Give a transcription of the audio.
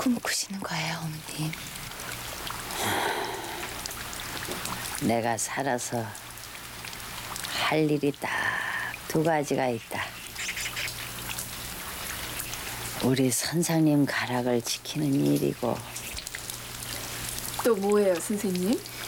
꿈 꾸시는 거예요, 어머님? 내가 살아서 할 일이 딱 두 가지가 있다. 우리 선생님 가락을 지키는 일이고 또 뭐예요, 선생님?